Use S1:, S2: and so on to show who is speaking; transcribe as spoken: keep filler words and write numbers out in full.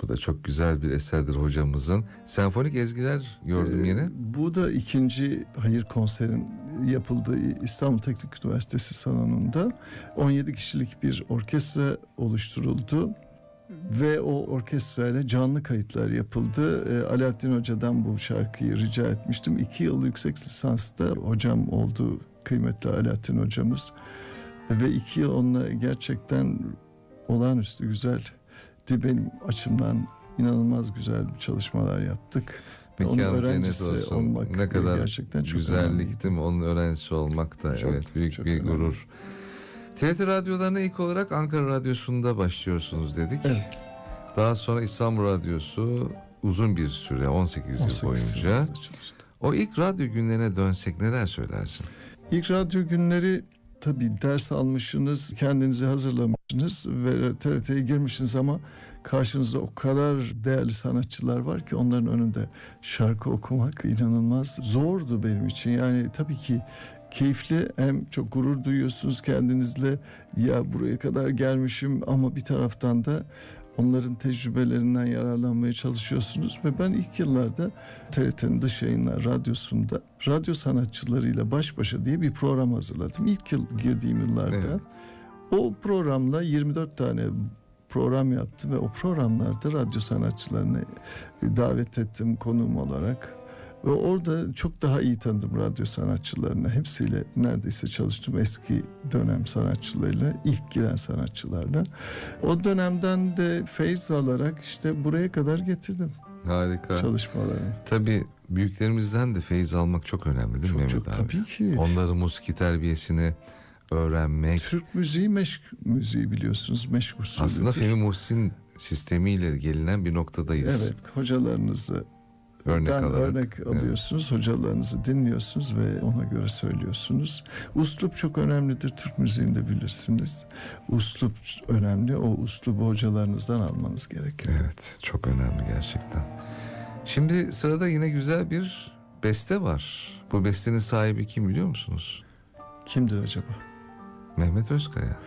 S1: Bu da çok güzel bir eserdir hocamızın. Senfonik ezgiler gördüm
S2: Ee,
S1: yine.
S2: Bu da ikinci hayır konserin yapıldığı İstanbul Teknik Üniversitesi salonunda on yedi kişilik bir orkestra oluşturuldu. Ve o orkestrayla canlı kayıtlar yapıldı. Ee, Alaaddin Hoca'dan bu şarkıyı rica etmiştim. İki yıl yüksek lisansta hocam oldu, kıymetli Alaaddin Hocamız. Ve iki yıl onunla gerçekten olağanüstü güzel, benim açımdan inanılmaz güzel bir çalışmalar yaptık.
S1: Mekanı cennet olsun.
S2: Olmak
S1: ne kadar
S2: gerçekten çok
S1: güzellik değil mi? Onun öğrencisi olmak da
S2: çok,
S1: evet büyük
S2: çok
S1: bir
S2: önemli.
S1: gurur. T R T radyolarına ilk olarak Ankara Radyosu'nda başlıyorsunuz dedik.
S2: Evet.
S1: Daha sonra İstanbul Radyosu uzun bir süre on sekiz yıl boyunca. O ilk radyo günlerine dönsek neler söylersin?
S2: İlk radyo günleri tabii ders almışsınız, kendinizi hazırlamışsınız ve T R T'ye girmişsiniz ama karşınızda o kadar değerli sanatçılar var ki onların önünde şarkı okumak inanılmaz zordu benim için. Yani tabii ki keyifli, hem çok gurur duyuyorsunuz kendinizle, ya buraya kadar gelmişim, ama bir taraftan da onların tecrübelerinden yararlanmaya çalışıyorsunuz. Ve ben ilk yıllarda T R T'nin dış yayınlar radyosunda radyo sanatçılarıyla baş başa diye bir program hazırladım. İlk yıl girdiğim yıllarda.
S1: Evet.
S2: O programla yirmi dört tane program yaptım ve o programlarda radyo sanatçılarını davet ettim konuğum olarak. Ve orada çok daha iyi tanıdım radyo sanatçılarını. Hepsiyle neredeyse çalıştım, eski dönem sanatçılarıyla, ilk giren sanatçılarla. O dönemden de feyz alarak işte buraya kadar getirdim.
S1: Harika.
S2: Çalışmalarını.
S1: Tabii büyüklerimizden de feyiz almak çok önemli değil mi
S2: Çok,
S1: Mehmet
S2: çok,
S1: abi?
S2: tabii ki.
S1: Onların musiki terbiyesini öğrenmek.
S2: Türk müziği meşk müziği biliyorsunuz, meşk usulüdür.
S1: Aslında Fehmi Muhsin sistemiyle gelinen bir noktadayız.
S2: Evet, hocalarınızı
S1: Örnek
S2: Ben
S1: alarak.
S2: örnek alıyorsunuz, evet. Hocalarınızı dinliyorsunuz ve ona göre söylüyorsunuz. Uslup çok önemlidir Türk müziğinde, bilirsiniz. Uslup önemli. O uslubu hocalarınızdan almanız gerekiyor.
S1: Evet, çok önemli gerçekten. Şimdi sırada yine güzel bir beste var. Bu bestenin sahibi kim biliyor musunuz?
S2: Kimdir acaba?
S1: Mehmet Özkaya.